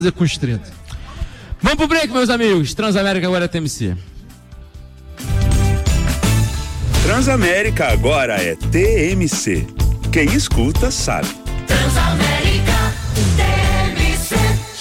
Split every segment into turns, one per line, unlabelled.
com os 30.
Vamos pro break, meus amigos. Transamérica agora é TMC.
Transamérica agora é TMC. Quem escuta sabe.
Transamérica TMC.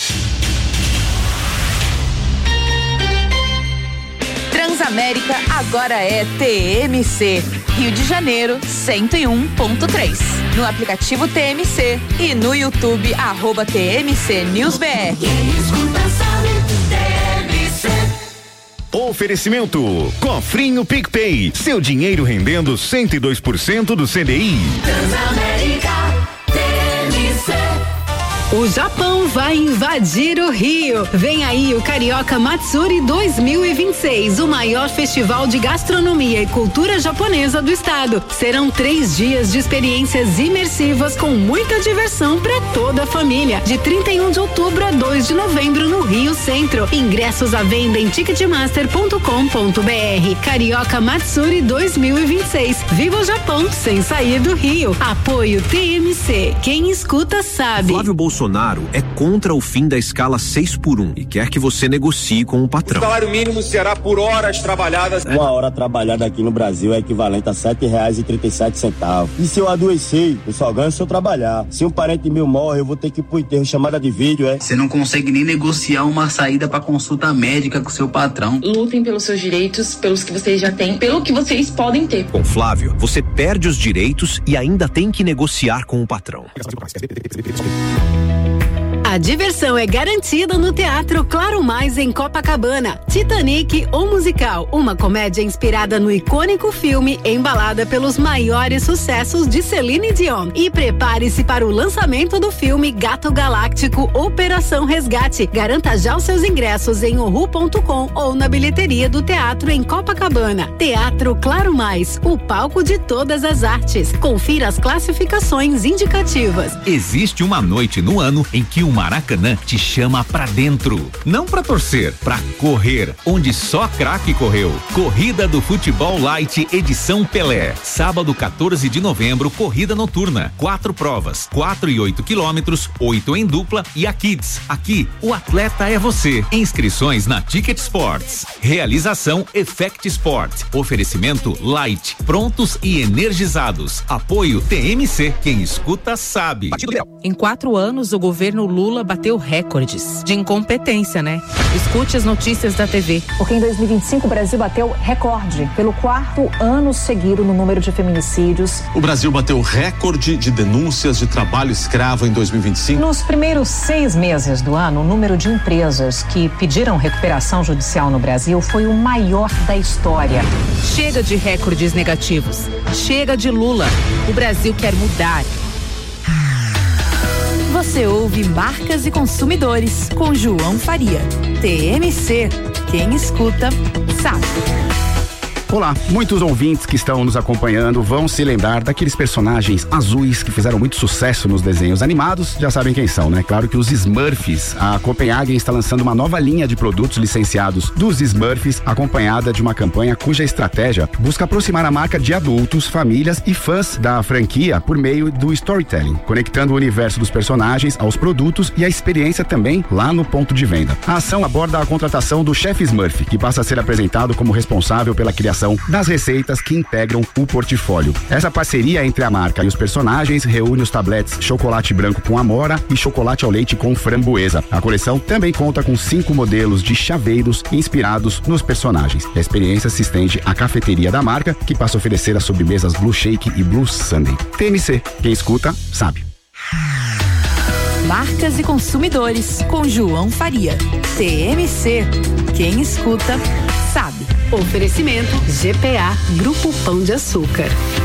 Transamérica agora é TMC. Rio de Janeiro 101.3. No aplicativo TMC e no YouTube @TMC NewsBR. Quem escuta sabe, TMC.
Oferecimento Cofrinho PicPay, seu dinheiro rendendo 102% do CDI.
Transamérica TMC.
O Japão vai invadir o Rio. Vem aí o Carioca Matsuri 2026, o maior festival de gastronomia e cultura japonesa do estado. Serão 3 dias de experiências imersivas com muita diversão para toda a família. De 31 de outubro a 2 de novembro no Rio Centro. Ingressos à venda em ticketmaster.com.br. Carioca Matsuri 2026. Viva o Japão sem sair do Rio. Apoio TMC. Quem escuta sabe.
Flávio Bolsonaro é contra o fim da escala 6x1 e quer que você negocie com o patrão.
O salário mínimo será por horas trabalhadas.
Uma hora trabalhada aqui no Brasil é equivalente a R$7,37. E se eu adoecer, eu só ganho se eu trabalhar. Se um parente meu morre, eu vou ter que ir pro enterro, chamada de vídeo, é?
Você não consegue nem negociar uma saída pra consulta médica com seu patrão.
Lutem pelos seus direitos, pelos que vocês já têm, pelo que vocês podem ter.
Com Flávio, você perde os direitos e ainda tem que negociar com o patrão.
A diversão é garantida no Teatro Claro Mais em Copacabana. Titanic, o musical, uma comédia inspirada no icônico filme, embalada pelos maiores sucessos de Celine Dion. E prepare-se para o lançamento do filme Gato Galáctico Operação Resgate. Garanta já os seus ingressos em uhu.com ou na bilheteria do teatro em Copacabana. Teatro Claro Mais, o palco de todas as artes. Confira as classificações indicativas.
Existe uma noite no ano em que o Maracanã te chama pra dentro. Não pra torcer, pra correr, onde só craque correu. Corrida do Futebol Light edição Pelé. Sábado 14 de novembro, corrida noturna. 4 provas, 4 e 8 quilômetros, 8 em dupla e a Kids. Aqui, o atleta é você. Inscrições na Ticket Sports. Realização Effect Sport. Oferecimento Light. Prontos e energizados. Apoio TMC. Quem escuta sabe.
Em 4 anos, o governo Lula bateu recordes de incompetência, né? Escute as notícias da TV.
Porque em 2025 o Brasil bateu recorde pelo 4º ano seguido no número de feminicídios.
O Brasil bateu recorde de denúncias de trabalho escravo em 2025.
Nos primeiros 6 meses do ano, o número de empresas que pediram recuperação judicial no Brasil foi o maior da história.
Chega de recordes negativos. Chega de Lula. O Brasil quer mudar.
Você ouve Marcas e Consumidores com João Faria. TMC. Quem escuta sabe.
Olá, muitos ouvintes que estão nos acompanhando vão se lembrar daqueles personagens azuis que fizeram muito sucesso nos desenhos animados, já sabem quem são, né? Claro que os Smurfs. A Copenhagen está lançando uma nova linha de produtos licenciados dos Smurfs, acompanhada de uma campanha cuja estratégia busca aproximar a marca de adultos, famílias e fãs da franquia por meio do storytelling, conectando o universo dos personagens aos produtos e a experiência também lá no ponto de venda. A ação aborda a contratação do chefe Smurf, que passa a ser apresentado como responsável pela criação das receitas que integram o portfólio. Essa parceria entre a marca e os personagens reúne os tabletes chocolate branco com amora e chocolate ao leite com framboesa. A coleção também conta com 5 modelos de chaveiros inspirados nos personagens. A experiência se estende à cafeteria da marca, que passa a oferecer as sobremesas Blue Shake e Blue Sunday. TMC, quem escuta, sabe.
Marcas e Consumidores com João Faria. TMC. Quem escuta sabe.
Oferecimento GPA, Grupo Pão de Açúcar.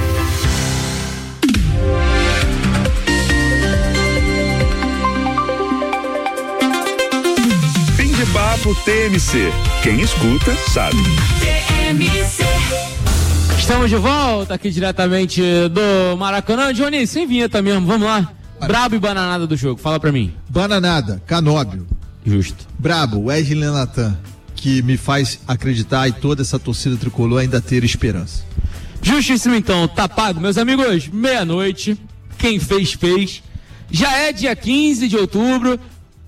Fim de papo TMC. Quem escuta sabe.
TMC.
Estamos de volta aqui diretamente do Maracanã. Johnny, sem vinheta mesmo, vamos lá. Brabo e bananada do jogo, fala pra mim.
Bananada, Canóbio.
Justo.
Brabo, Wesley Natan, que me faz acreditar e toda essa torcida tricolor ainda ter esperança.
Justíssimo então, tapado. Meus amigos, meia-noite, quem fez, fez. Já é dia 15 de outubro,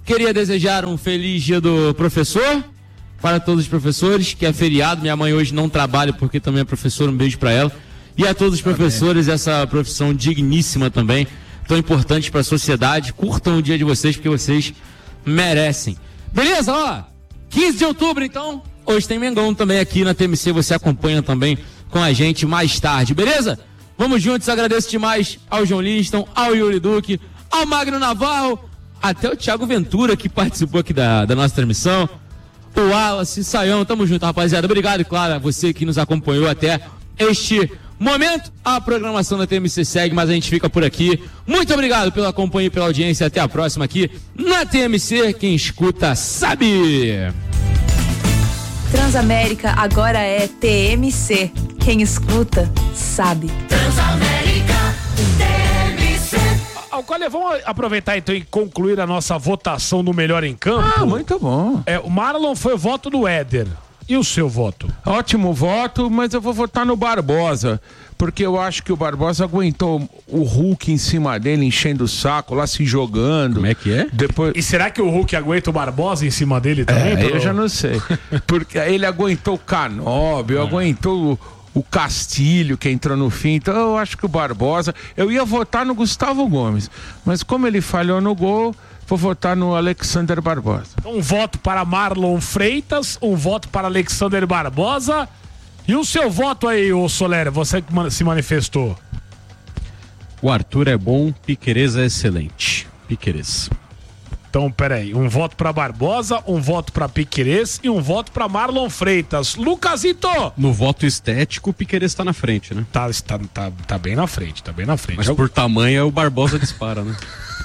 Queria desejar um feliz dia do professor para todos os professores, que é feriado. Minha mãe hoje não trabalha porque também é professora, um beijo para ela. E a todos os professores, essa profissão digníssima também, tão importante para a sociedade. Curtam o dia de vocês, porque vocês merecem. Beleza? Ó, 15 de outubro, então, hoje tem Mengão também aqui na TMC, você acompanha também com a gente mais tarde, beleza? Vamos juntos, agradeço demais ao João Liston, ao Yuri Duque, ao Magno Navarro, até o Thiago Ventura, que participou aqui da nossa transmissão, o Wallace, Saião, tamo junto, rapaziada. Obrigado, e claro, a você que nos acompanhou até este momento. A programação da TMC segue, mas a gente fica por aqui. Muito obrigado pela companhia e pela audiência. Até a próxima aqui na TMC. Quem escuta sabe.
Transamérica agora é TMC. Quem escuta sabe. Transamérica TMC.
Olha, vamos aproveitar então e concluir a nossa votação do melhor em campo.
Ah, muito bom.
O Marlon foi o voto do Éder. E o seu voto?
Ótimo voto, mas eu vou votar no Barbosa, porque eu acho que o Barbosa aguentou o Hulk em cima dele, enchendo o saco, lá se jogando.
Como é que é?
Depois... E será que o Hulk aguenta o Barbosa em cima dele também?
Eu já não sei. Porque ele aguentou o Canóbio, aguentou o Castilho, que entrou no fim. Então eu acho que o Barbosa... Eu ia votar no Gustavo Gomes, mas como ele falhou no gol... Vou votar no Alexander Barbosa.
Um voto para Marlon Freitas, um voto para Alexander Barbosa. E o seu voto aí, ô Soler, você que se manifestou?
O Arthur é bom, Piquerez é excelente. Piquerez.
Então, peraí, um voto para Barbosa, um voto para Piquerez e um voto para Marlon Freitas. Lucasito!
No voto estético, o Piquerez tá na frente, né?
Tá bem na frente, tá bem na frente.
Mas por tamanho, o Barbosa dispara, né?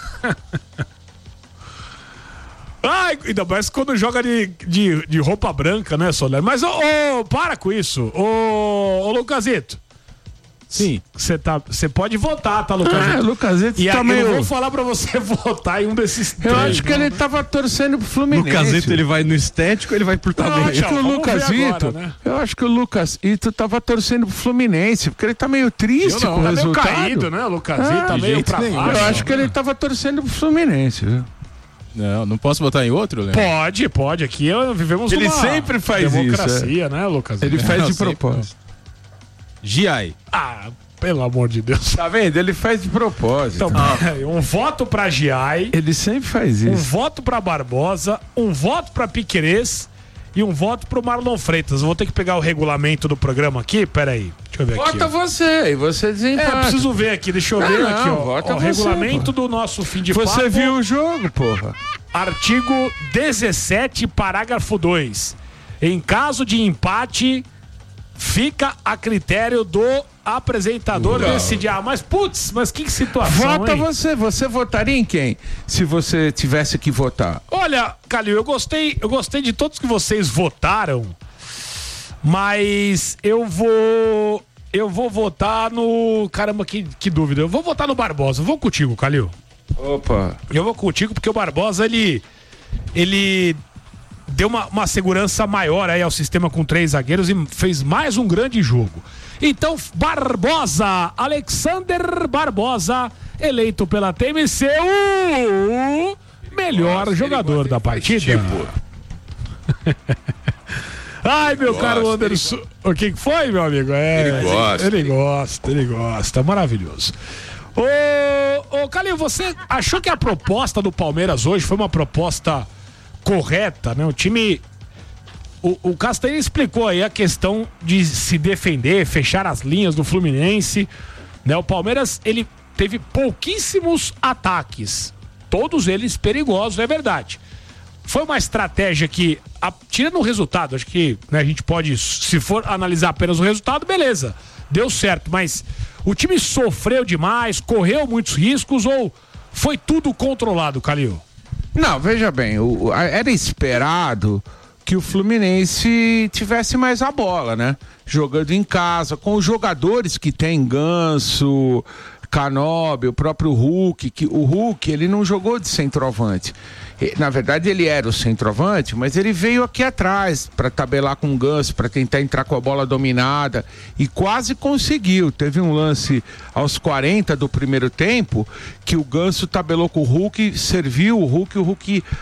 Ai, ainda mais quando joga de roupa branca, né, Soler? Mas, para com isso. Ô, Lucasito.
Sim.
Você pode votar, tá, Lucasito?
Lucasito
e
tá
aí,
meio...
eu vou falar pra você votar em um desses três.
Eu acho que ele tava torcendo pro Fluminense.
Lucasito, ele vai no estético, ele vai por tamanho.
Eu acho que o Lucasito tava torcendo pro Fluminense, porque ele tá meio triste com o resultado.
Tá meio caído, né, o Lucasito? Tá meio pra baixo.
Eu acho que ele tava torcendo pro Fluminense, viu?
Não posso votar em outro, Leandro?
Pode. Aqui vivemos
ele sempre faz
democracia, né, Lucas?
Ele faz de propósito.
Giai.
Ah, pelo amor de Deus.
Tá vendo? Ele faz de propósito.
Então, um voto pra Giai.
Ele sempre faz isso.
Um voto pra Barbosa, um voto pra Piquerez e um voto pro Marlon Freitas. Eu vou ter que pegar o regulamento do programa aqui, peraí. Deixa eu ver aqui.
Vota você, e você desempata.
Preciso ver aqui, deixa eu ver aqui, ó.
Vota
o
você,
regulamento do nosso fim de papo.
Você viu o jogo, porra.
Artigo 17, parágrafo 2. Em caso de empate, fica a critério do apresentador decidir. Mas que situação,
Vota
hein?
você votaria em quem? Se você tivesse que votar.
Olha, Calil, eu gostei de todos que vocês votaram, mas eu vou votar no... Caramba, que dúvida. Eu vou votar no Barbosa. Eu vou contigo, Calil.
Opa.
Eu vou contigo porque o Barbosa, ele deu uma segurança maior aí ao sistema com 3 zagueiros e fez mais um grande jogo. Então, Barbosa, Alexander Barbosa, eleito pela TMC, o melhor jogador da partida. Ai, meu caro Anderson. O que foi, meu amigo? Ele gosta. Maravilhoso. Ô, Calil, você achou que a proposta do Palmeiras hoje foi uma proposta correta, né? O time... O Castanheira explicou aí a questão de se defender, fechar as linhas do Fluminense, né? O Palmeiras, ele teve pouquíssimos ataques, todos eles perigosos, é verdade. Foi uma estratégia que, tirando o resultado, acho que, né, a gente pode, se for analisar apenas o resultado, beleza, deu certo, mas o time sofreu demais, correu muitos riscos ou foi tudo controlado, Calil?
Não, veja bem, era esperado que o Fluminense tivesse mais a bola, né? Jogando em casa, com os jogadores que tem, Ganso, Canóbio, o próprio Hulk, que o Hulk, ele não jogou de centroavante. Na verdade, ele era o centroavante, mas ele veio aqui atrás para tabelar com o Ganso, para tentar entrar com a bola dominada e quase conseguiu. Teve um lance aos 40 do primeiro tempo que o Ganso tabelou com o Hulk, serviu o Hulk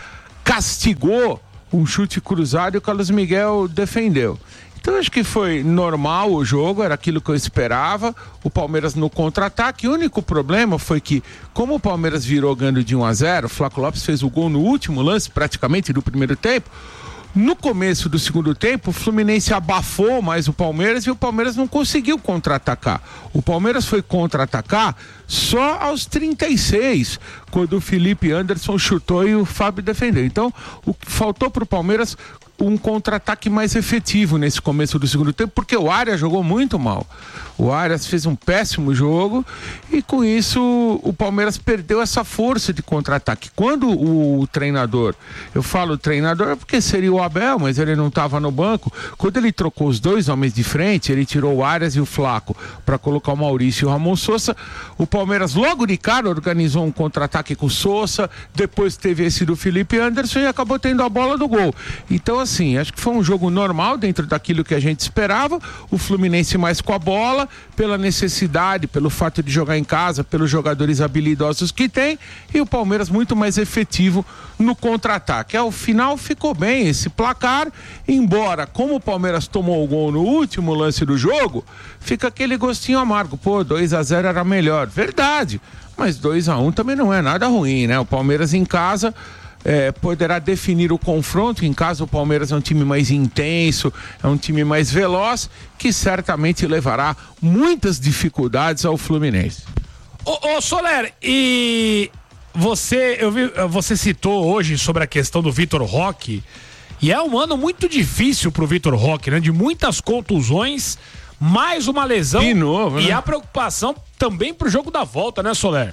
castigou um chute cruzado e o Carlos Miguel defendeu. Então acho que foi normal o jogo, era aquilo que eu esperava, o Palmeiras no contra-ataque. O único problema foi que, como o Palmeiras virou ganhando de 1-0, o Flaco Lopes fez o gol no último lance, praticamente, do primeiro tempo. No começo do segundo tempo, o Fluminense abafou mais o Palmeiras e o Palmeiras não conseguiu contra-atacar. O Palmeiras foi contra-atacar só aos 36, quando o Felipe Anderson chutou e o Fábio defendeu. Então, o que faltou para o Palmeiras um contra-ataque mais efetivo nesse começo do segundo tempo, porque o Arias jogou muito mal. O Arias fez um péssimo jogo e com isso o Palmeiras perdeu essa força de contra-ataque. Quando o treinador, eu falo treinador porque seria o Abel, mas ele não estava no banco, quando ele trocou os dois homens de frente, ele tirou o Arias e o Flaco para colocar o Maurício e o Ramon Sosa, o Palmeiras logo de cara organizou um contra-ataque com o Sosa, depois teve esse do Felipe Anderson e acabou tendo a bola do gol. Então assim, acho que foi um jogo normal dentro daquilo que a gente esperava, o Fluminense mais com a bola, pela necessidade, pelo fato de jogar em casa, pelos jogadores habilidosos que tem, e o Palmeiras muito mais efetivo no contra-ataque. Ao final ficou bem esse placar, embora como o Palmeiras tomou o gol no último lance do jogo, fica aquele gostinho amargo, 2-0 era melhor, verdade, mas 2-1 também não é nada ruim, né? O Palmeiras em casa poderá definir o confronto. Em casa o Palmeiras é um time mais intenso, é um time mais veloz, que certamente levará muitas dificuldades ao Fluminense.
Ô Soler, e você citou hoje sobre a questão do Vitor Roque, e é um ano muito difícil pro Vitor Roque, né? De muitas contusões, mais uma lesão
de novo, né?
E a preocupação também pro jogo da volta, né, Soler?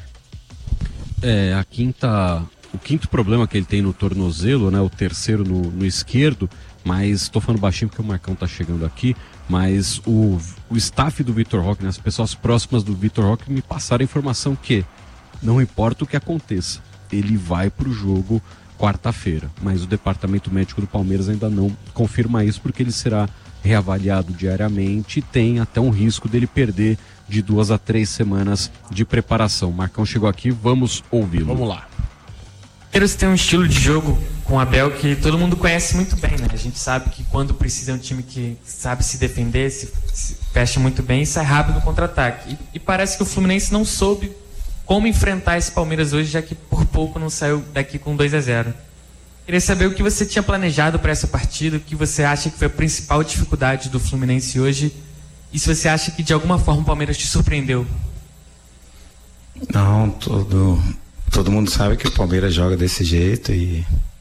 O quinto problema que ele tem no tornozelo, né? O terceiro no esquerdo, mas tô falando baixinho porque o Marcão tá chegando aqui, mas o staff do Vitor Roque, né? As pessoas próximas do Vitor Roque me passaram a informação que não importa o que aconteça, ele vai pro jogo quarta-feira, mas o departamento médico do Palmeiras ainda não confirma isso porque ele será reavaliado diariamente e tem até um risco dele perder de 2 a 3 semanas de preparação. Marcão chegou aqui, vamos ouvi-lo.
Vamos lá.
Palmeiras tem um estilo de jogo com o Abel que todo mundo conhece muito bem, né? A gente sabe que quando precisa é um time que sabe se defender, se fecha muito bem e sai rápido no contra-ataque. E parece que o Fluminense não soube como enfrentar esse Palmeiras hoje, já que por pouco não saiu daqui com 2-0. Queria saber o que você tinha planejado para essa partida, o que você acha que foi a principal dificuldade do Fluminense hoje e se você acha que de alguma forma o Palmeiras te surpreendeu.
Não, todo mundo sabe que o Palmeiras joga desse jeito e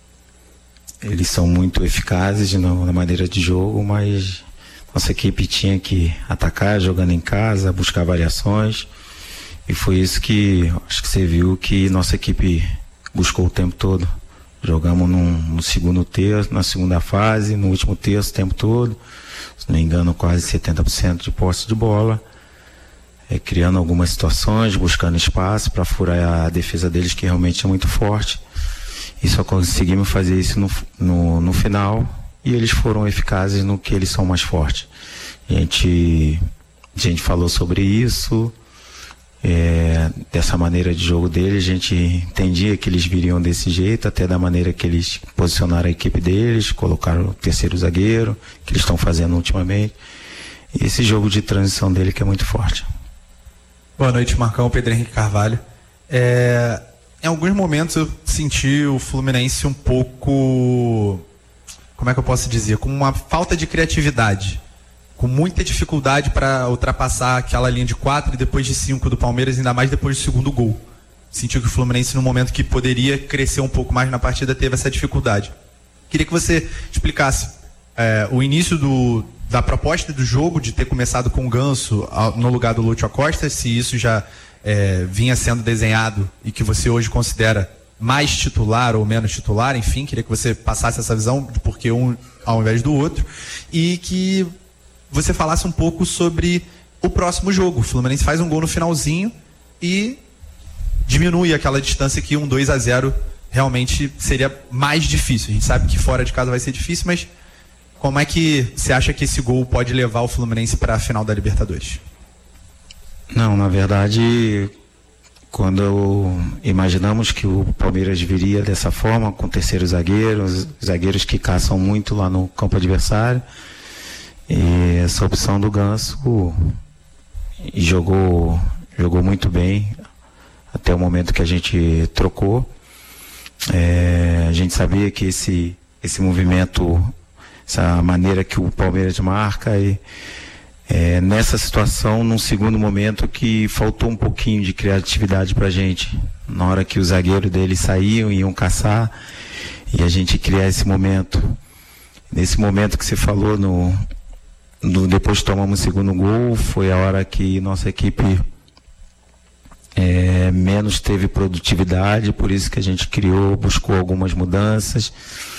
eles são muito eficazes na maneira de jogo, mas nossa equipe tinha que atacar jogando em casa, buscar variações, e foi isso que acho que você viu que nossa equipe buscou o tempo todo. Jogamos no segundo terço, na segunda fase, no último terço o tempo todo, se não me engano quase 70% de posse de bola, criando algumas situações, buscando espaço para furar a defesa deles, que realmente é muito forte, e só conseguimos fazer isso no final, e eles foram eficazes no que eles são mais fortes. A gente falou sobre isso, dessa maneira de jogo deles, a gente entendia que eles viriam desse jeito, até da maneira que eles posicionaram a equipe deles, colocaram o terceiro zagueiro, que eles estão fazendo ultimamente, e esse jogo de transição dele que é muito forte.
Boa noite, Marcão, Pedro Henrique Carvalho. Em alguns momentos eu senti o Fluminense um pouco, como é que eu posso dizer, com uma falta de criatividade, com muita dificuldade para ultrapassar aquela linha de 4 e depois de 5 do Palmeiras, ainda mais depois do segundo gol. Senti que o Fluminense, no momento que poderia crescer um pouco mais na partida, teve essa dificuldade. Queria que você explicasse o início da proposta do jogo, de ter começado com o Ganso no lugar do Lúcio Acosta, se isso já vinha sendo desenhado e que você hoje considera mais titular ou menos titular, enfim, queria que você passasse essa visão de por que um ao invés do outro, e que você falasse um pouco sobre o próximo jogo. O Fluminense faz um gol no finalzinho e diminui aquela distância que 2-0 realmente seria mais difícil. A gente sabe que fora de casa vai ser difícil, mas como é que você acha que esse gol pode levar o Fluminense para a final da Libertadores?
Não, na verdade, quando imaginamos que o Palmeiras viria dessa forma, com terceiro zagueiro, os zagueiros que caçam muito lá no campo adversário, e essa opção do Ganso jogou muito bem até o momento que a gente trocou. A gente sabia que esse movimento, essa maneira que o Palmeiras marca, nessa situação, num segundo momento, que faltou um pouquinho de criatividade pra gente. Na hora que os zagueiros deles saíam, iam caçar, e a gente criar esse momento. Nesse momento que você falou, depois tomamos o segundo gol, foi a hora que nossa equipe menos teve produtividade, por isso que a gente buscou algumas mudanças.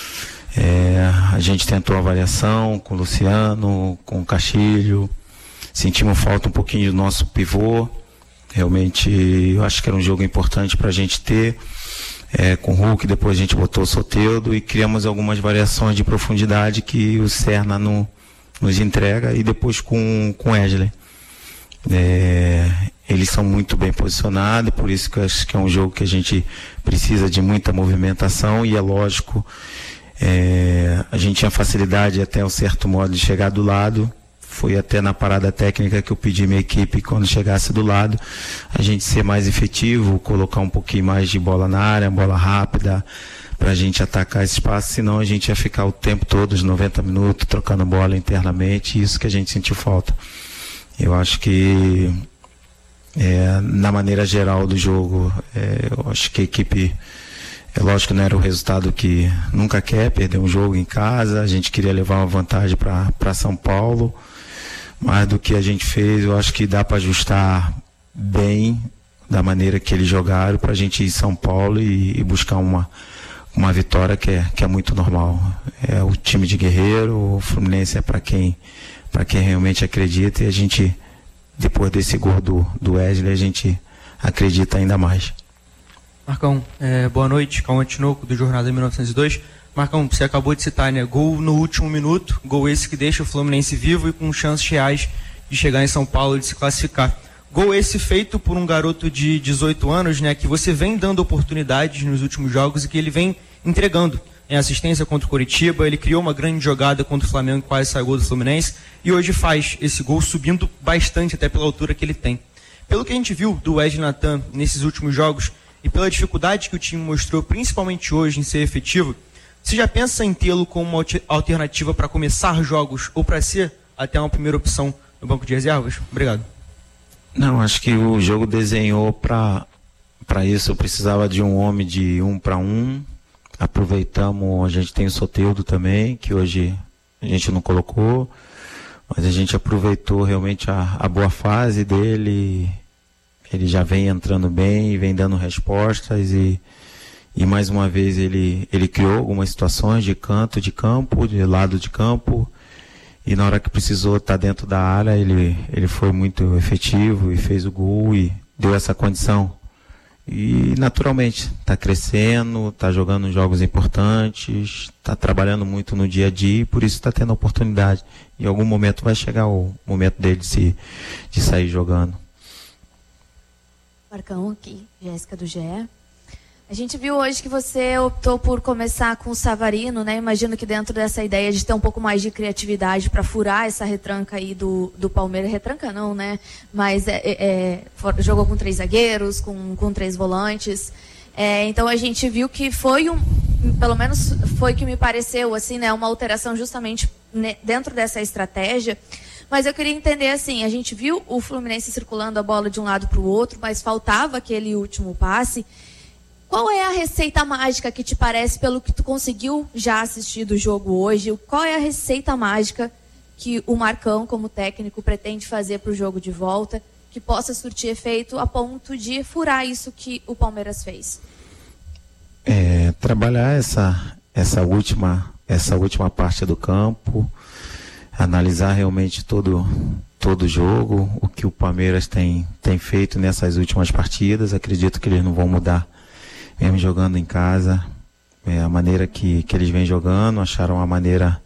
A gente tentou a variação com o Luciano, com o Castilho, sentimos falta um pouquinho do nosso pivô. Realmente eu acho que era um jogo importante para a gente ter, com o Hulk, depois a gente botou o Soteldo e criamos algumas variações de profundidade que o Serna nos entrega, e depois com o Wesley. Eles são muito bem posicionados, por isso que eu acho que é um jogo que a gente precisa de muita movimentação, e é lógico, a gente tinha facilidade até um certo modo de chegar do lado. Foi até na parada técnica que eu pedi minha equipe, quando chegasse do lado, a gente ser mais efetivo, colocar um pouquinho mais de bola na área, bola rápida, para a gente atacar esse espaço, senão a gente ia ficar o tempo todo, os 90 minutos, trocando bola internamente, isso que a gente sentiu falta. Eu acho que na maneira geral do jogo, eu acho que a equipe, lógico, não era o resultado que nunca quer, perder um jogo em casa, a gente queria levar uma vantagem para São Paulo, mas do que a gente fez, eu acho que dá para ajustar bem da maneira que eles jogaram, para a gente ir em São Paulo e buscar uma vitória que é muito normal. É o time de guerreiro, o Fluminense é para quem realmente acredita, e a gente, depois desse gol do Wesley, a gente acredita ainda mais.
Marcão, boa noite, Cauã Tinoco, do Jornada 1902. Marcão, você acabou de citar, né? Gol no último minuto, gol esse que deixa o Fluminense vivo e com chances reais de chegar em São Paulo e de se classificar. Gol esse feito por um garoto de 18 anos, né? Que você vem dando oportunidades nos últimos jogos e que ele vem entregando. Em assistência contra o Coritiba, ele criou uma grande jogada contra o Flamengo, quase saiu gol do Fluminense, e hoje faz esse gol subindo bastante, até pela altura que ele tem. Pelo que a gente viu do Wesley Natan nesses últimos jogos, e pela dificuldade que o time mostrou, principalmente hoje, em ser efetivo, você já pensa em tê-lo como uma alternativa para começar jogos, ou para ser até uma primeira opção no banco de reservas? Obrigado.
Não, acho que o jogo desenhou para isso. Eu precisava de um homem de 1 para 1. Aproveitamos, a gente tem o Soteldo também, que hoje a gente não colocou, mas a gente aproveitou realmente a boa fase dele. Ele já vem entrando bem, vem dando respostas, e mais uma vez ele criou algumas situações de canto de campo, de lado de campo, e na hora que precisou estar dentro da área, ele foi muito efetivo e fez o gol e deu essa condição. E naturalmente está crescendo, está jogando jogos importantes, está trabalhando muito no dia a dia, e por isso está tendo oportunidade. Em algum momento vai chegar o momento dele de sair jogando.
Marcão aqui, Jéssica do GE. A gente viu hoje que você optou por começar com o Savarino, né? Imagino que dentro dessa ideia de ter um pouco mais de criatividade para furar essa retranca aí do Palmeiras. Retranca não, né? Mas jogou com 3 zagueiros, com 3 volantes. Então a gente viu que foi pelo menos foi que me pareceu, assim, né? Uma alteração justamente dentro dessa estratégia. Mas eu queria entender, assim, a gente viu o Fluminense circulando a bola de um lado para o outro, mas faltava aquele último passe. Qual é a receita mágica que te parece, pelo que tu conseguiu já assistir do jogo hoje? Qual é a receita mágica que o Marcão, como técnico, pretende fazer para o jogo de volta, que possa surtir efeito a ponto de furar isso que o Palmeiras fez?
Trabalhar essa última parte do campo, analisar realmente todo o jogo, o que o Palmeiras tem feito nessas últimas partidas. Acredito que eles não vão mudar, mesmo jogando em casa, a maneira que eles vêm jogando. Acharam uma maneira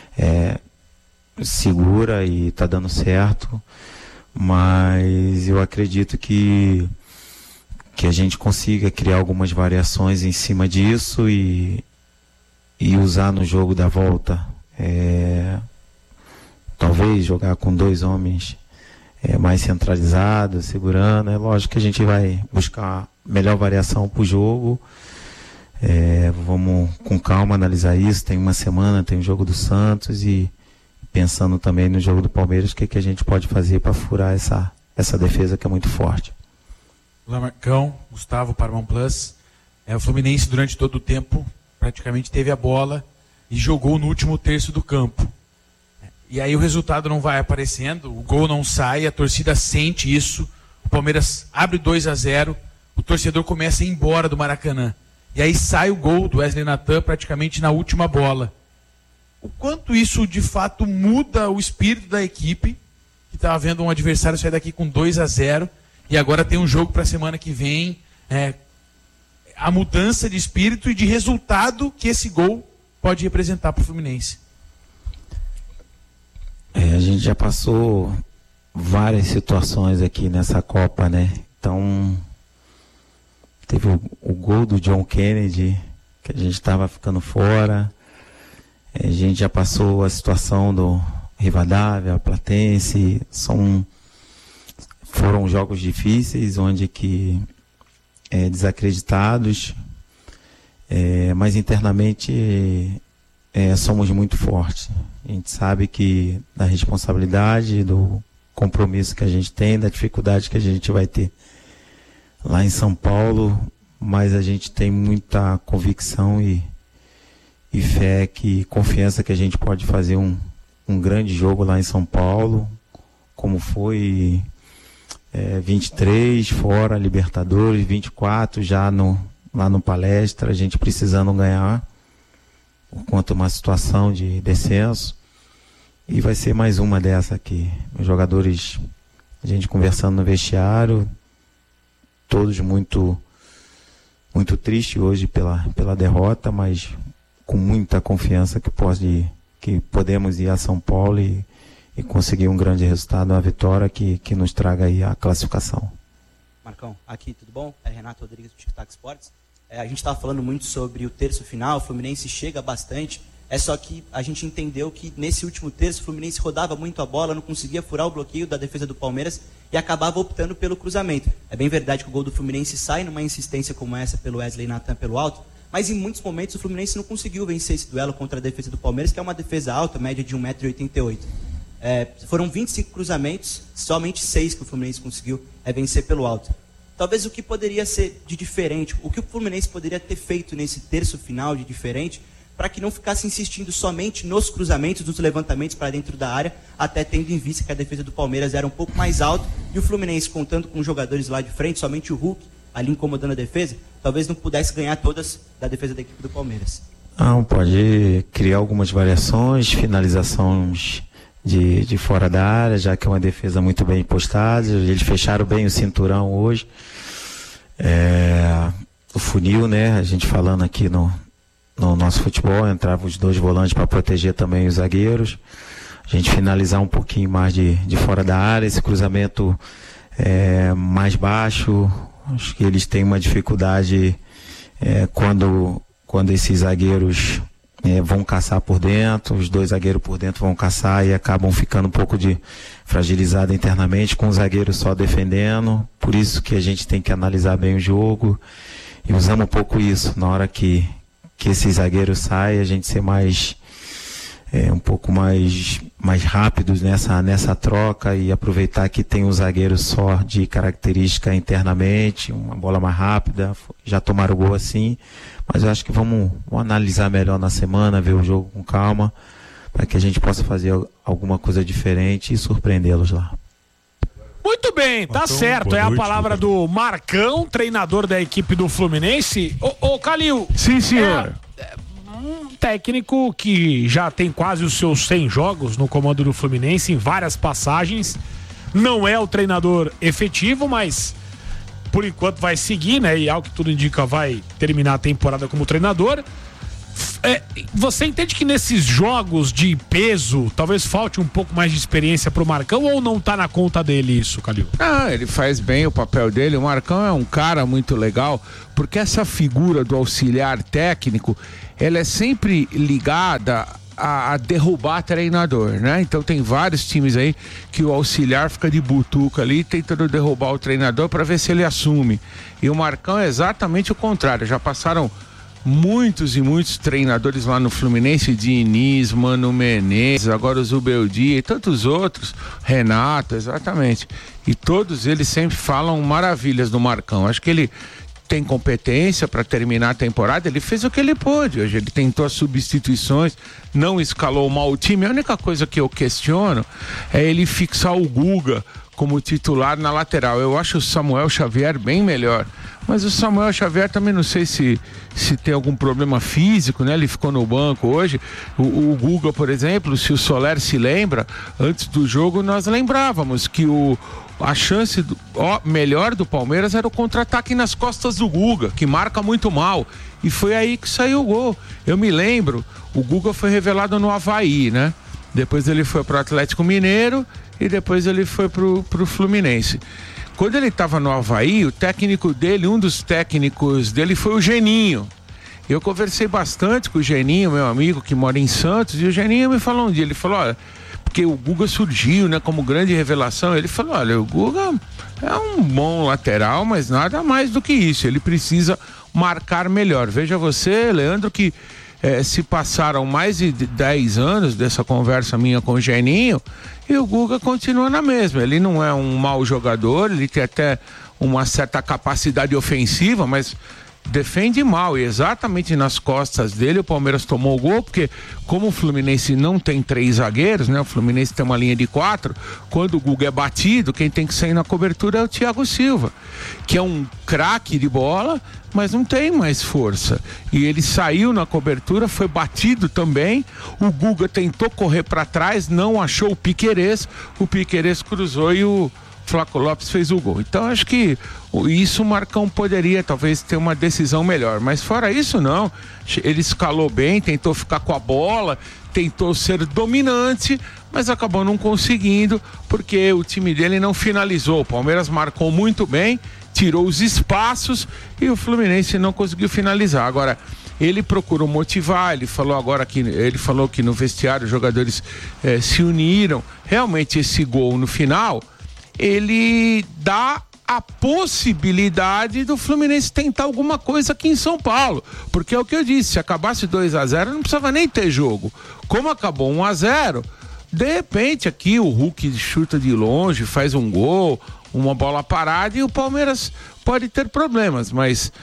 segura e está dando certo, mas eu acredito que que a gente consiga criar algumas variações em cima disso e usar no jogo da volta. Talvez jogar com 2 homens mais centralizados, segurando. É lógico que a gente vai buscar melhor variação para o jogo. Vamos com calma analisar isso. Tem uma semana, tem o jogo do Santos e pensando também no jogo do Palmeiras, o que a gente pode fazer para furar essa defesa que é muito forte.
Olá, Marcão, Gustavo, Paramount Plus. O Fluminense durante todo o tempo praticamente teve a bola e jogou no último terço do campo. E aí o resultado não vai aparecendo, o gol não sai, a torcida sente isso, o Palmeiras abre 2-0, o torcedor começa a ir embora do Maracanã. E aí sai o gol do Wesley Nathan praticamente na última bola. O quanto isso de fato muda o espírito da equipe, que estava vendo um adversário sair daqui com 2-0 e agora tem um jogo para a semana que vem. A mudança de espírito e de resultado que esse gol pode representar para o Fluminense.
A gente já passou várias situações aqui nessa Copa, né? Então, teve o gol do John Kennedy, que a gente estava ficando fora. A gente já passou a situação do Rivadavia, Platense. Foram jogos difíceis, onde que desacreditados, mas internamente somos muito fortes. A gente sabe que da responsabilidade, do compromisso que a gente tem, da dificuldade que a gente vai ter lá em São Paulo, mas a gente tem muita convicção e fé, confiança que a gente pode fazer um grande jogo lá em São Paulo, como foi 23 fora Libertadores, 24 já lá no Palestra, a gente precisando ganhar por conta de uma situação de descenso, e vai ser mais uma dessa aqui. Os jogadores, a gente conversando no vestiário, todos muito tristes hoje pela derrota, mas com muita confiança que podemos ir a São Paulo e conseguir um grande resultado, uma vitória que nos traga aí a classificação.
Marcão, aqui tudo bom? É Renato Rodrigues do Tic Tac Sports. A gente estava falando muito sobre o terço final, o Fluminense chega bastante, só que a gente entendeu que nesse último terço o Fluminense rodava muito a bola, não conseguia furar o bloqueio da defesa do Palmeiras e acabava optando pelo cruzamento. É bem verdade que o gol do Fluminense sai numa insistência como essa pelo Wesley Nathan pelo alto, mas em muitos momentos o Fluminense não conseguiu vencer esse duelo contra a defesa do Palmeiras, que é uma defesa alta, média de 1,88 m. Foram 25 cruzamentos, somente 6 que o Fluminense conseguiu vencer pelo alto. Talvez o que poderia ser de diferente, o que o Fluminense poderia ter feito nesse terço final de diferente, para que não ficasse insistindo somente nos cruzamentos, nos levantamentos para dentro da área, até tendo em vista que a defesa do Palmeiras era um pouco mais alta, e o Fluminense, contando com jogadores lá de frente, somente o Hulk ali incomodando a defesa, talvez não pudesse ganhar todas da defesa da equipe do Palmeiras.
Pode criar algumas variações, finalizações de fora da área, já que é uma defesa muito bem postada. Eles fecharam bem o cinturão hoje. O funil, né? A gente falando aqui no nosso futebol, entrava os 2 volantes para proteger também os zagueiros. A gente finalizar um pouquinho mais de fora da área, esse cruzamento mais baixo. Acho que eles têm uma dificuldade quando esses zagueiros vão caçar por dentro, os 2 zagueiros por dentro vão caçar e acabam ficando um pouco fragilizado internamente, com o zagueiro só defendendo. Por isso que a gente tem que analisar bem o jogo e usamos um pouco isso na hora que esses zagueiros saem, a gente ser um pouco mais rápidos nessa troca e aproveitar que tem um zagueiro só de característica internamente, uma bola mais rápida. Já tomaram o gol assim, mas eu acho que vamos analisar melhor na semana, ver o jogo com calma, para que a gente possa fazer alguma coisa diferente e surpreendê-los lá.
Muito bem, tá certo. É a palavra do Marcão, treinador da equipe do Fluminense. Ô Calil.
Sim, senhor.
Um técnico que já tem quase os seus 100 jogos no comando do Fluminense, em várias passagens. Não é o treinador efetivo, mas por enquanto vai seguir, né? E ao que tudo indica vai terminar a temporada como treinador. Você entende que nesses jogos de peso, talvez falte um pouco mais de experiência pro Marcão, ou não tá na conta dele isso, Calil?
Ele faz bem o papel dele. O Marcão é um cara muito legal, porque essa figura do auxiliar técnico, ela é sempre ligada a derrubar treinador, né? Então tem vários times aí que o auxiliar fica de butuca ali tentando derrubar o treinador para ver se ele assume. E o Marcão é exatamente o contrário. Já passaram muitos e muitos treinadores lá no Fluminense, Diniz, Mano Menezes, agora o Zubeldia e tantos outros, Renato, exatamente. E todos eles sempre falam maravilhas do Marcão. Acho que ele tem competência para terminar a temporada, ele fez o que ele pôde. Hoje ele tentou as substituições, não escalou mal o time. A única coisa que eu questiono é ele fixar o Guga como titular na lateral. Eu acho o Samuel Xavier bem melhor, mas o Samuel Xavier também não sei se tem algum problema físico, né? Ele ficou no banco hoje. O Guga, por exemplo, se o Soler se lembra, antes do jogo nós lembrávamos que a chance melhor do Palmeiras era o contra-ataque nas costas do Guga, que marca muito mal. E foi aí que saiu o gol. Eu me lembro, o Guga foi revelado no Avaí, né? Depois ele foi pro Atlético Mineiro e depois ele foi pro Fluminense. Quando ele estava no Avaí, o técnico dele, um dos técnicos dele foi o Geninho. Eu conversei bastante com o Geninho, meu amigo que mora em Santos, e o Geninho me falou um dia, ele falou, olha, porque o Guga surgiu, né, como grande revelação, ele falou, olha, o Guga é um bom lateral, mas nada mais do que isso, ele precisa marcar melhor. Veja você, Leandro, que se passaram mais de 10 anos dessa conversa minha com o Geninho, e o Guga continua na mesma. Ele não é um mau jogador, ele tem até uma certa capacidade ofensiva, mas defende mal, e exatamente nas costas dele o Palmeiras tomou o gol, porque como o Fluminense não tem 3 zagueiros, né? O Fluminense tem uma linha de 4, quando o Guga é batido, quem tem que sair na cobertura é o Thiago Silva, que é um craque de bola, mas não tem mais força, e ele saiu na cobertura, foi batido também, o Guga tentou correr para trás, não achou o Piquerez cruzou e o Flaco Lopes fez o gol. Então acho que isso o Marcão poderia talvez ter uma decisão melhor, mas fora isso não, ele escalou bem, tentou ficar com a bola, tentou ser dominante, mas acabou não conseguindo, porque o time dele não finalizou. O Palmeiras marcou muito bem, tirou os espaços e o Fluminense não conseguiu finalizar. Agora, ele procurou motivar, ele falou que no vestiário os jogadores se uniram. Realmente esse gol no final, ele dá a possibilidade do Fluminense tentar alguma coisa aqui em São Paulo, porque é o que eu disse, se acabasse 2-0 não precisava nem ter jogo. Como acabou 1-0, de repente aqui o Hulk chuta de longe, faz um gol, uma bola parada e o Palmeiras pode ter problemas, mas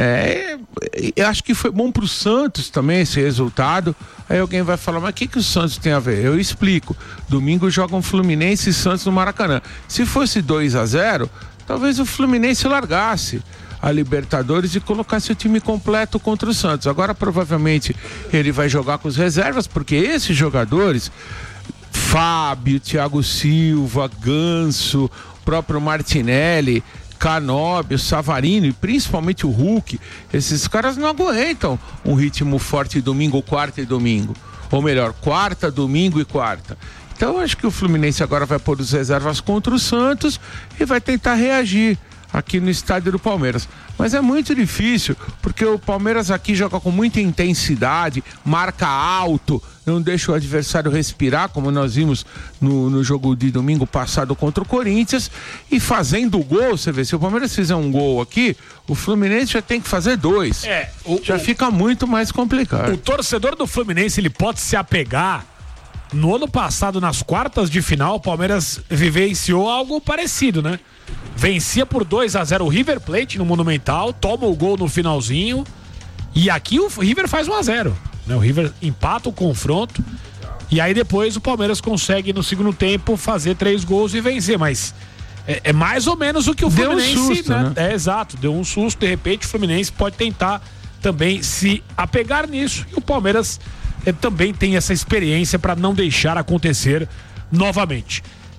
eu acho que foi bom pro Santos também esse resultado. Aí alguém vai falar, mas o que o Santos tem a ver? Eu explico, domingo jogam Fluminense e Santos no Maracanã. Se fosse 2-0, talvez o Fluminense largasse a Libertadores e colocasse o time completo contra o Santos. Agora provavelmente ele vai jogar com os reservas, porque esses jogadores, Fábio, Thiago Silva, Ganso, próprio Martinelli, Canóbio, Savarino e principalmente o Hulk, esses caras não aguentam um ritmo forte domingo, quarta e domingo, ou melhor, quarta, domingo e quarta. Então acho que o Fluminense agora vai pôr os reservas contra o Santos e vai tentar reagir aqui no estádio do Palmeiras. Mas é muito difícil, porque o Palmeiras aqui joga com muita intensidade, marca alto, não deixa o adversário respirar, como nós vimos no jogo de domingo passado contra o Corinthians, e fazendo o gol, você vê, se o Palmeiras fizer um gol aqui, o Fluminense já tem que fazer 2. Já fica muito mais complicado.
O torcedor do Fluminense, ele pode se apegar. No ano passado, nas quartas de final, o Palmeiras vivenciou algo parecido, né? Vencia por 2-0 o River Plate no Monumental, toma o gol no finalzinho, e aqui o River faz 1-0, né? O River empata o confronto, e aí depois o Palmeiras consegue no segundo tempo fazer 3 gols e vencer, mas é mais ou menos o que o Fluminense,
deu um susto, né?
Exato, deu um susto, de repente o Fluminense pode tentar também se apegar nisso, e o Palmeiras também tem essa experiência para não deixar acontecer novamente.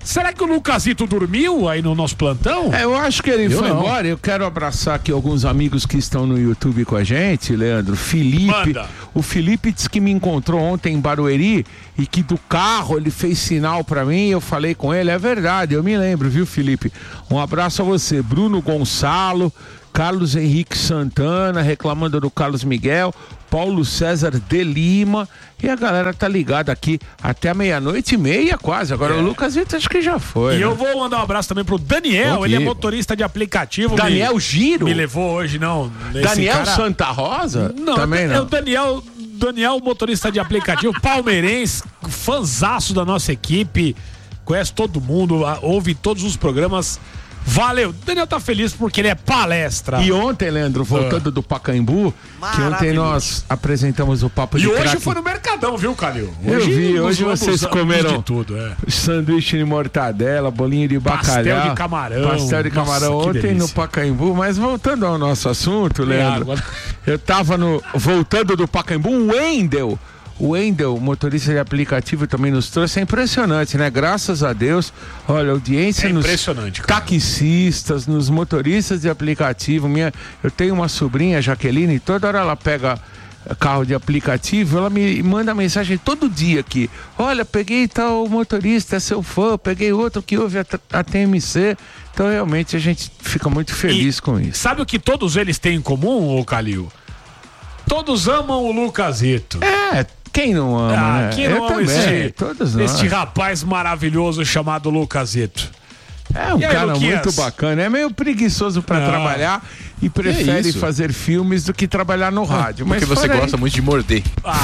Será que o Lucasito dormiu aí no nosso plantão?
Eu acho que ele foi embora. Eu quero abraçar aqui alguns amigos que estão no YouTube com a gente, Leandro. Felipe.
Manda.
O Felipe disse que me encontrou ontem em Barueri e que do carro ele fez sinal pra mim. Eu falei com ele. É verdade, eu me lembro, viu, Felipe? Um abraço a você. Bruno Gonçalo, Carlos Henrique Santana, reclamando do Carlos Miguel, Paulo César de Lima, e a galera tá ligada aqui até 00:30 quase. Agora o Lucas Vitor acho que já foi.
E
né?
eu vou mandar um abraço também pro Daniel, ele é motorista de aplicativo.
Daniel Giro?
Me levou hoje, não.
Daniel Santa Rosa?
Não,
também não.
É o Daniel, motorista de aplicativo, palmeirense, fanzaço da nossa equipe, conhece todo mundo, ouve todos os programas. Valeu, o Daniel tá feliz porque ele é palestra.
E ontem, Leandro, voltando do Pacaembu, que ontem nós apresentamos o Papo de
Craque. E hoje
Craque.
foi no Mercadão, viu, Calil?
Eu vi, hoje vocês comeram
de tudo,
sanduíche de mortadela, bolinho de bacalhau.
Pastel de camarão.
Pastel de camarão.
Nossa,
ontem no Pacaembu, mas voltando ao nosso assunto, Leandro, eu tava voltando do Pacaembu, o Wendel, motorista de aplicativo, também nos trouxe. É impressionante, né? Graças a Deus, olha, a audiência nos taxistas, nos motoristas de aplicativo. Eu tenho uma sobrinha, Jaqueline, toda hora ela pega carro de aplicativo, ela me manda mensagem todo dia aqui. Olha, peguei tal motorista, é seu fã, peguei outro que ouve a TMC. Então, realmente, a gente fica muito feliz com isso.
Sabe o que todos eles têm em comum, ô Calil? Todos amam o Lucasito.
Quem não ama, né?
Quem não ama
todos nós.
este rapaz maravilhoso chamado Lucasito?
É um cara muito bacana, é meio preguiçoso pra trabalhar e prefere fazer filmes do que trabalhar no rádio.
Porque você gosta muito de morder.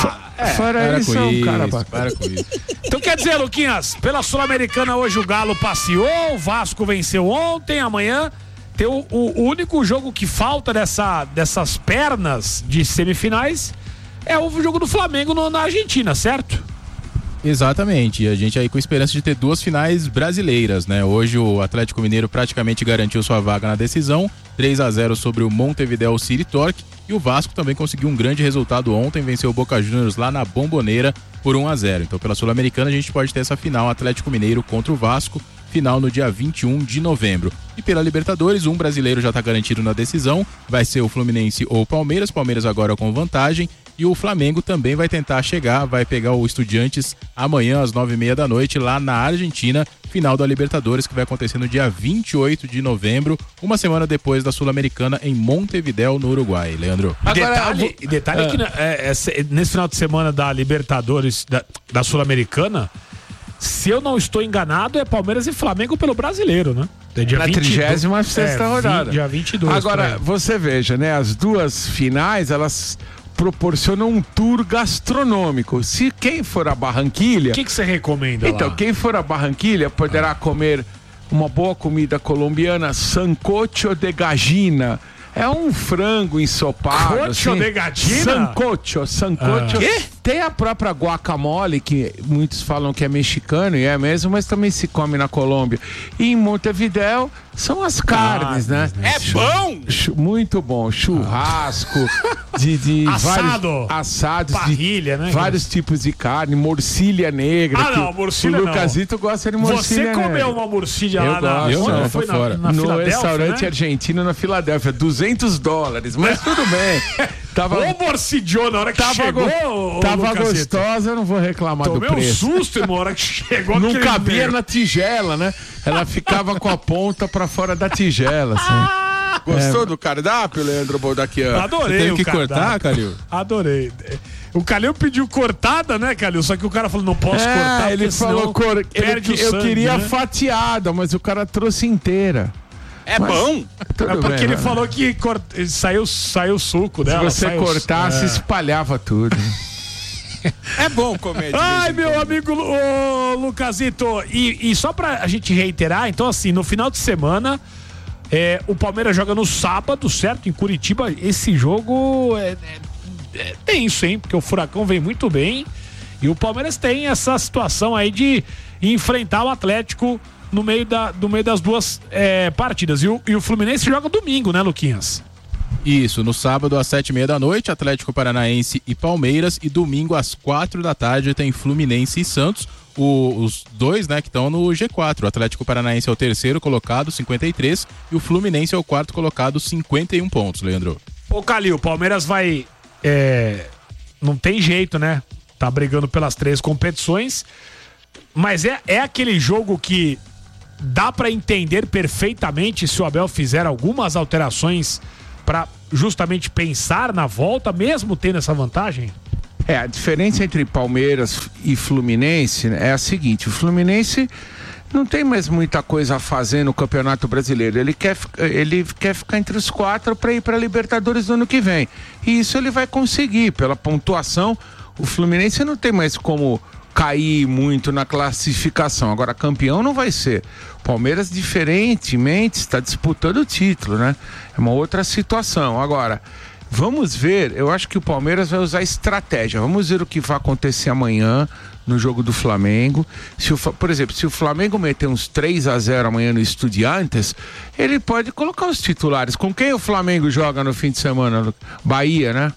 Fora isso, é um cara bacana.
Para com isso.
Então quer dizer, Luquinhas, pela Sul-Americana hoje o Galo passeou, o Vasco venceu ontem, amanhã tem o único jogo que falta dessas pernas de semifinais é o jogo do Flamengo na Argentina, certo?
Exatamente, e a gente aí com esperança de ter 2 finais brasileiras, né? Hoje o Atlético Mineiro praticamente garantiu sua vaga na decisão, 3-0 sobre o Montevideo City Torque, e o Vasco também conseguiu um grande resultado ontem, venceu o Boca Juniors lá na Bombonera por 1-0. Então pela Sul-Americana a gente pode ter essa final Atlético Mineiro contra o Vasco, final no dia 21 de novembro. E pela Libertadores, um brasileiro já está garantido na decisão, vai ser o Fluminense ou o Palmeiras agora com vantagem, e o Flamengo também vai tentar chegar, vai pegar o Estudiantes amanhã às 21h30 lá na Argentina, final da Libertadores que vai acontecer no dia 28 de novembro, uma semana depois da Sul-Americana em Montevideo, no Uruguai. Leandro.
Detalhe que nesse final de semana da Libertadores, da Sul-Americana, se eu não estou enganado, é Palmeiras e Flamengo pelo brasileiro, né?
É dia na 36ª rodada.
Dia 22.
Agora, você veja, né? As duas finais, elas proporcionam um tour gastronômico. Se quem for a Barranquilha...
O que você recomenda
lá? Então, quem for a Barranquilha poderá comer uma boa comida colombiana, sancocho de gallina. É um frango ensopado.
Sancocho de gallina?
Sancocho.
Quê?
Tem a própria guacamole, que muitos falam que é mexicano, e é mesmo, mas também se come na Colômbia. E em Montevideo são as carnes, né?
É bom!
Muito bom. Churrasco, de vários assados,
parrilha, né?
Vários tipos de carne, morcilha negra.
Morcilha
o Lucasito gosta de morcilha negra.
Você comeu uma morcilha lá
no restaurante argentino na Filadélfia, $200, mas tudo bem.
Ô, morcidiou na hora que chegou.
Tava gostosa, eu não vou reclamar do preço.
Tomei um susto, irmão, na hora que chegou.
Não cabia na tigela, né? Ela ficava com a ponta pra fora da tigela, assim.
Gostou do cardápio, Leandro Boldaquian?
Adorei.
Você teve que cortar, Calil?
Adorei. O Calil pediu cortada, né, Calil? Só que o cara falou, não posso cortar.
Ele falou, eu queria fatiada, mas o cara trouxe inteira.
É bom?
Porque ele falou que saiu o suco dela.
Se você cortasse, espalhava tudo.
É bom comer.
Ai, meu amigo Lucasito. E só pra gente reiterar, então assim, no final de semana, o Palmeiras joga no sábado, certo? Em Curitiba. Esse jogo é tenso, hein? Porque o Furacão vem muito bem. E o Palmeiras tem essa situação aí de enfrentar o Atlético no meio das duas partidas. E o Fluminense joga domingo, né, Luquinhas?
Isso, no sábado às 19h30, Atlético Paranaense e Palmeiras, e domingo às 16h tem Fluminense e Santos. os dois, né, que estão no G4. O Atlético Paranaense é o terceiro colocado, 53, e o Fluminense é o quarto colocado, 51 pontos, Leandro.
Ô, Calil, o Palmeiras vai... não tem jeito, né? Tá brigando pelas 3 competições, mas é aquele jogo que dá pra entender perfeitamente se o Abel fizer algumas alterações pra justamente pensar na volta, mesmo tendo essa vantagem?
A diferença entre Palmeiras e Fluminense é a seguinte: o Fluminense não tem mais muita coisa a fazer no Campeonato Brasileiro. Ele quer ficar entre os 4 para ir para a Libertadores do ano que vem. E isso ele vai conseguir. Pela pontuação, o Fluminense não tem mais como cair muito na classificação. Agora, campeão não vai ser. Palmeiras, diferentemente, está disputando o título, né? É uma outra situação. Agora, vamos ver, eu acho que o Palmeiras vai usar estratégia. Vamos ver o que vai acontecer amanhã no jogo do Flamengo. Por exemplo, se o Flamengo meter uns 3-0 amanhã no Estudiantes, ele pode colocar os titulares. Com quem o Flamengo joga no fim de semana? Bahia, né?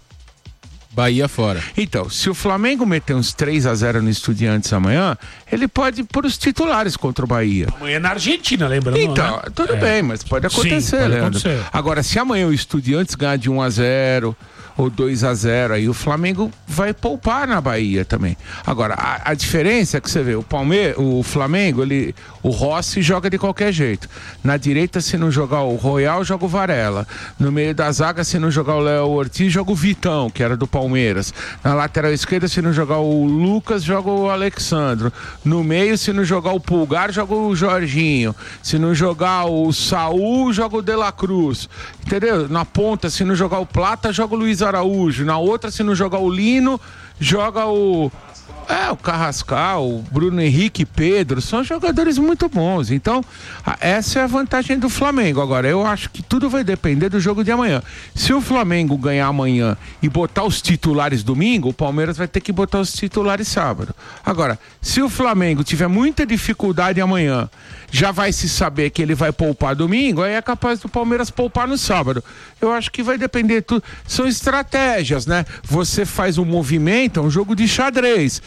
Bahia fora.
Então, se o Flamengo meter uns 3-0 no Estudiantes amanhã, ele pode pôr os titulares contra o Bahia.
Amanhã é na Argentina, lembrando.
Então,
né?
Tudo bem, mas pode acontecer,
Sim, pode
Leandro.
acontecer.
Agora, se amanhã o Estudiantes ganhar de 1-0 ou 2-0, aí o Flamengo vai poupar na Bahia também. Agora, a diferença é que você vê, o Flamengo, o Rossi joga de qualquer jeito. Na direita, se não jogar o Royal, joga o Varela. No meio da zaga, se não jogar o Léo Ortiz, joga o Vitão, que era do Palmeiras. Na lateral esquerda, se não jogar o Lucas, joga o Alexandro. No meio, se não jogar o Pulgar, joga o Jorginho. Se não jogar o Saul, joga o De La Cruz. Entendeu? Na ponta, se não jogar o Plata, joga o Luiz Araújo. Na outra, se não jogar o Lino, joga o Carrascal, o Bruno Henrique, Pedro, são jogadores muito bons. Então, essa é a vantagem do Flamengo. Agora, eu acho que tudo vai depender do jogo de amanhã. Se o Flamengo ganhar amanhã e botar os titulares domingo, o Palmeiras vai ter que botar os titulares sábado. Agora, se o Flamengo tiver muita dificuldade amanhã, já vai se saber que ele vai poupar domingo, aí é capaz do Palmeiras poupar no sábado. Eu acho que vai depender tudo. São estratégias, né? Você faz um movimento, é um jogo de xadrez,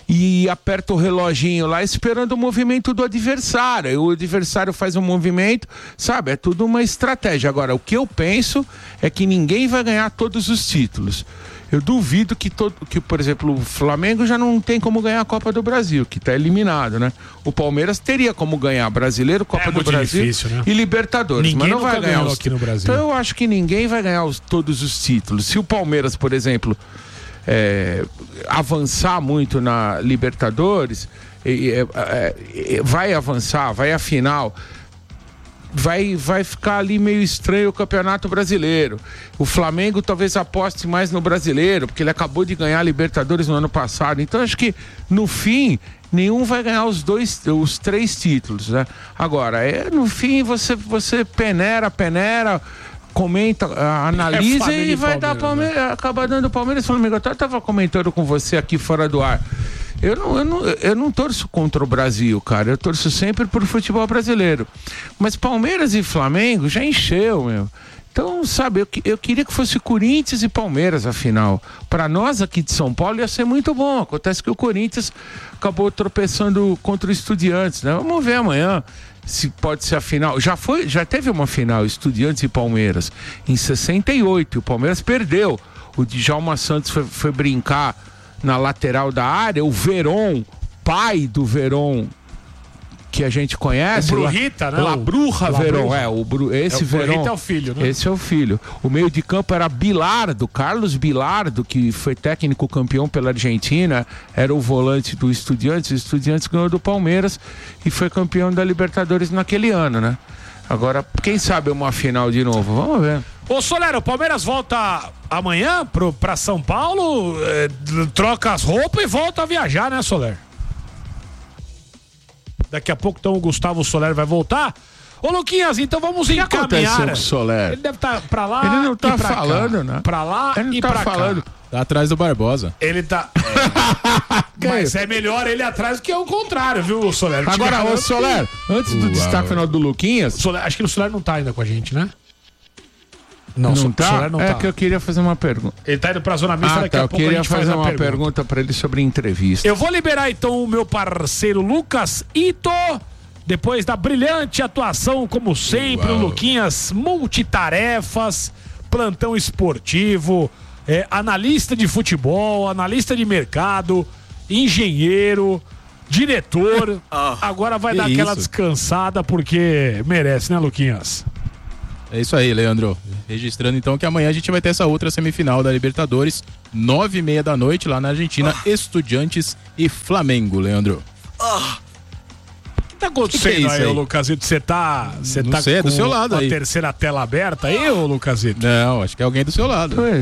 e aperta o reloginho lá esperando o movimento do adversário. E o adversário faz um movimento, sabe? É tudo uma estratégia. Agora, o que eu penso é que ninguém vai ganhar todos os títulos. Eu duvido que, por exemplo, o Flamengo já não tem como ganhar a Copa do Brasil, que está eliminado, né? O Palmeiras teria como ganhar Brasileiro, Copa do Brasil,
difícil, né?
E Libertadores,
ninguém
mas não vai ganhar
aqui no Brasil.
Então eu acho que ninguém vai ganhar todos os títulos. Se o Palmeiras, por exemplo, avançar muito na Libertadores, vai avançar, vai à final, vai ficar ali meio estranho o Campeonato Brasileiro. O Flamengo talvez aposte mais no Brasileiro, porque ele acabou de ganhar a Libertadores no ano passado. Então acho que no fim nenhum vai ganhar os 3 títulos, né? Agora, no fim você peneira, comenta, analisa e vai dar Palmeiras, né? Acaba dando Palmeiras e Flamengo. Eu estava comentando com você aqui fora do ar. Eu não torço contra o Brasil, cara. Eu torço sempre pro futebol brasileiro. Mas Palmeiras e Flamengo já encheu, meu. Então, sabe, eu queria que fosse Corinthians e Palmeiras a final. Para nós aqui de São Paulo ia ser muito bom. Acontece que o Corinthians acabou tropeçando contra o Estudiantes, né? Vamos ver amanhã se pode ser a final. Já teve uma final, Estudiantes e Palmeiras, em 68. E o Palmeiras perdeu. O Djalma Santos foi brincar na lateral da área. O Veron, pai do Veron, que a gente conhece.
O Brujita, né?
Labruja Veron. Esse Veron.
O Brujita é o filho, né?
Esse é o filho. O meio de campo era Bilardo, Carlos Bilardo, que foi técnico campeão pela Argentina, era o volante do Estudiantes. O Estudiantes ganhou do Palmeiras e foi campeão da Libertadores naquele ano, né? Agora, quem sabe uma final de novo? Vamos ver.
Ô Soler, o Palmeiras volta amanhã pra São Paulo, troca as roupas e volta a viajar, né, Soler? Daqui a pouco, então, o Gustavo Soler vai voltar. Ô, Luquinhas, então vamos encaminhar.
O que aconteceu com o Soler?
Ele deve estar pra lá.
Ele não tá
e pra
falando,
cá.
né?
Pra lá
ele não
e
tá
pra
falando.
cá.
Tá atrás do Barbosa.
Ele tá. Mas é melhor ele atrás do que o contrário, viu, Soler?
Agora, ô Soler, antes do destaque final do Luquinhas.
Soler, acho que o Soler não tá ainda com a gente, né? Não
tá?
Soler não tá.
Que eu queria fazer uma pergunta.
Ele tá indo pra zona mista, daqui a pouco a gente faz a pergunta.
Eu queria fazer uma pergunta pra ele sobre entrevista.
Eu vou liberar então o meu parceiro Lucas Ito, depois da brilhante atuação, como sempre, o Luquinhas, multitarefas, plantão esportivo, analista de futebol, analista de mercado, engenheiro, diretor. Agora vai dar aquela descansada porque merece, né, Luquinhas?
É isso aí, Leandro. Registrando então que amanhã a gente vai ter essa outra semifinal da Libertadores, 9h30 da noite, lá na Argentina, Estudiantes e Flamengo, Leandro.
O que tá acontecendo aí, Lucasito? Você tá
sei,
com
do seu lado
a
aí.
terceira tela aberta aí, ô Lucasito?
Não, acho que é alguém do seu lado.
Pois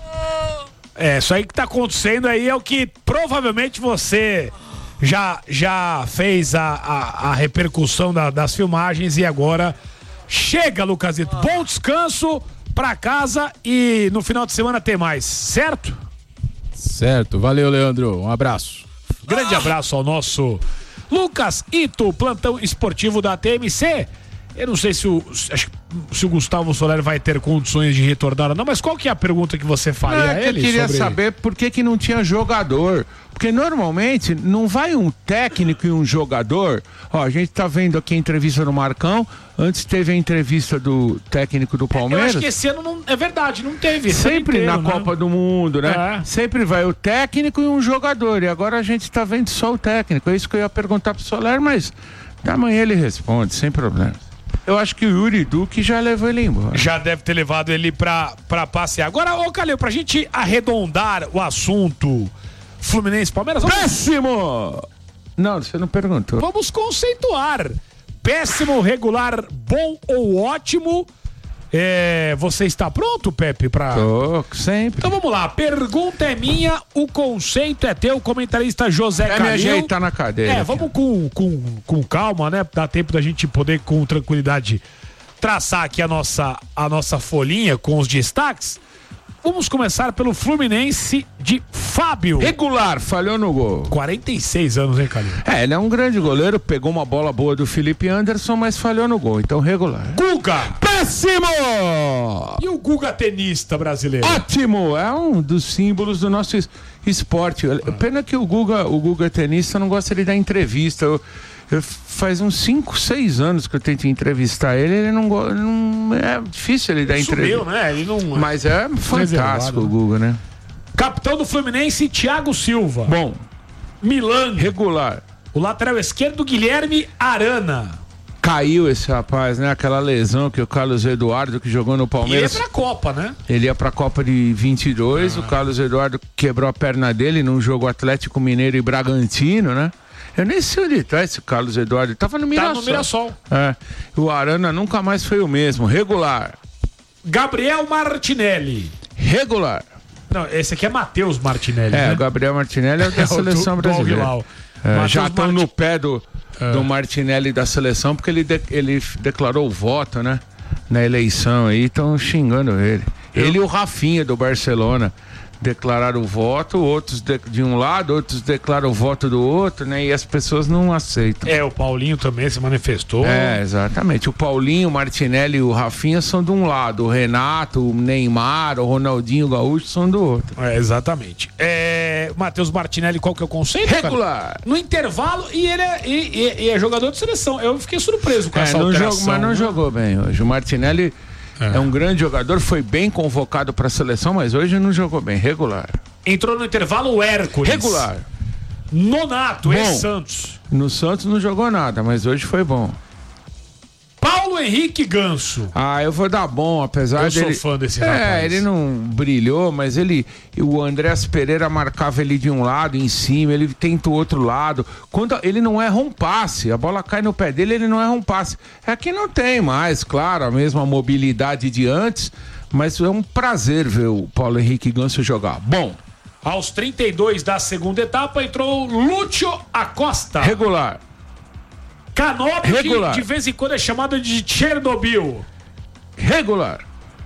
é.
Isso aí que tá acontecendo aí é o que provavelmente você já fez a repercussão das filmagens e agora chega, Lucasito. Bom descanso pra casa e no final de semana tem mais, certo?
Certo, valeu, Leandro. Um abraço.
Grande abraço ao nosso Lucas Ito, plantão esportivo da TMC. Eu não sei se o Gustavo Soler vai ter condições de retornar ou não, mas qual que é a pergunta que você faria a ele?
Eu queria saber por que não tinha jogador. Porque normalmente não vai um técnico e um jogador. Ó, a gente tá vendo aqui a entrevista do Marcão. Antes teve a entrevista do técnico do Palmeiras.
Eu acho que esse ano não é verdade, não teve.
Sempre inteiro, na Copa do Mundo, né?
É.
Sempre vai o técnico e um jogador. E agora a gente tá vendo só o técnico. É isso que eu ia perguntar pro Soler, mas amanhã ele responde, sem problema. Eu acho que o Yuri Duque já levou ele embora.
Já deve ter levado ele pra passear. Agora, ô Calil, pra gente arredondar o assunto Fluminense-Palmeiras...
Péssimo! Não, você não perguntou.
Vamos conceituar. Péssimo, regular, bom ou ótimo. Você está pronto, Pepe?
Tô, sempre.
Então vamos lá, a pergunta é minha, o conceito é teu, comentarista José Calil.
Me ajeitar na cadeira.
Vamos com calma, né? Dá tempo da gente poder, com tranquilidade, traçar aqui a nossa folhinha com os destaques. Vamos começar pelo Fluminense de Fábio.
Regular, falhou no gol.
46 anos, hein, Calil?
Ele é um grande goleiro, pegou uma bola boa do Felipe Anderson, mas falhou no gol, então regular.
Guga!
Péssimo!
E o Guga tenista brasileiro?
Ótimo! É um dos símbolos do nosso esporte. Pena que o Guga tenista não gosta de dar entrevista. Faz uns 5, 6 anos que eu tento entrevistar ele não é difícil ele dar entrevista.
Sumiu, né? Ele não...
Mas é fantástico o Guga, né?
Capitão do Fluminense, Thiago Silva.
Bom.
Milan.
Regular.
O lateral esquerdo, Guilherme Arana.
Caiu esse rapaz, né? Aquela lesão que o Carlos Eduardo, que jogou no Palmeiras...
Ele ia pra Copa, né?
Ele ia pra Copa de 22, o Carlos Eduardo quebrou a perna dele num jogo Atlético Mineiro e Bragantino, né? Eu nem sei onde tá esse Carlos Eduardo. Ele tava no Mirassol.
Tá no Mirassol.
O Arana nunca mais foi o mesmo. Regular.
Gabriel Martinelli.
Regular.
Não, esse aqui é Matheus Martinelli.
O Gabriel Martinelli é da seleção brasileira. Já estão no pé do Martinelli da seleção, porque ele declarou o voto, né? Na eleição aí, estão xingando ele. Ele e o Rafinha do Barcelona declararam o voto, outros de um lado, outros declaram o voto do outro, né? E as pessoas não aceitam.
O Paulinho também se manifestou.
Exatamente. O Paulinho, o Martinelli e o Rafinha são de um lado, o Renato, o Neymar, o Ronaldinho Gaúcho são do outro.
Exatamente. Matheus Martinelli, qual que é o conceito?
Regular.
Cara? No intervalo, e ele é jogador de seleção. Eu fiquei surpreso com essa alteração.
Mas não jogou bem hoje. O Martinelli é um grande jogador, foi bem convocado para a seleção, mas hoje não jogou bem, regular.
Entrou no intervalo o Hércules.
Regular.
Nonato, ex-Santos.
No Santos não jogou nada, mas hoje foi bom.
Paulo Henrique Ganso.
Eu vou dar bom, apesar dele...
Eu sou fã desse rapaz.
Ele não brilhou, mas o Andrés Pereira marcava ele de um lado, em cima, ele tenta o outro lado. Quando ele não erra um passe, a bola cai no pé dele, ele não erra um passe. Aqui não tem mais, claro, a mesma mobilidade de antes, mas é um prazer ver o Paulo Henrique Ganso jogar. Bom.
Aos 32 da segunda etapa, entrou Lúcio Acosta.
Regular.
Canóbio, que de vez em quando é chamado de Chernobyl.
Regular.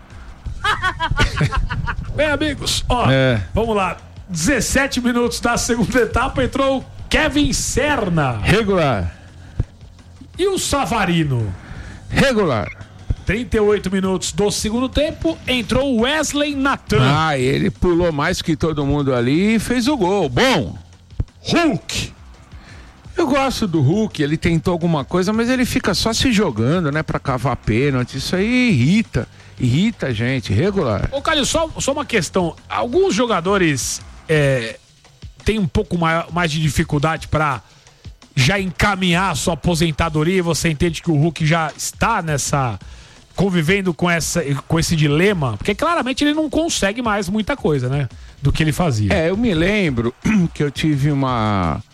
Bem, amigos, vamos lá. 17 minutos da segunda etapa, entrou Kevin Serna.
Regular.
E o Savarino?
Regular.
38 minutos do segundo tempo, entrou o Wesley Nathan.
Ah, ele pulou mais que todo mundo ali e fez o gol. Bom, Hulk. Eu gosto do Hulk, ele tentou alguma coisa, mas ele fica só se jogando, né, pra cavar pênalti. Isso aí irrita a gente, regular.
Ô, Calil, só uma questão. Alguns jogadores têm um pouco mais de dificuldade pra já encaminhar a sua aposentadoria, e você entende que o Hulk já está convivendo com esse dilema, porque claramente ele não consegue mais muita coisa, né, do que ele fazia.
Eu me lembro que eu tive uma